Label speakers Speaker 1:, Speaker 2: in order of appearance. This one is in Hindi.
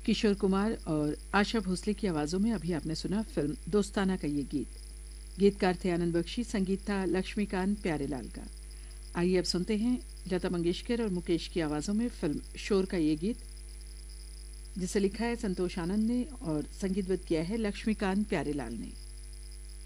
Speaker 1: किशोर कुमार और आशा भोसले की आवाज़ों में अभी आपने सुना फिल्म दोस्ताना का ये गीत। गीतकार थे आनंद बख्शी, संगीत था लक्ष्मीकांत प्यारेलाल का। आइए अब सुनते हैं लता मंगेशकर और मुकेश की आवाज़ों में फिल्म शोर का ये गीत, जिसे लिखा है संतोष आनंद ने और संगीतबद्ध किया है लक्ष्मीकांत प्यारेलाल ने।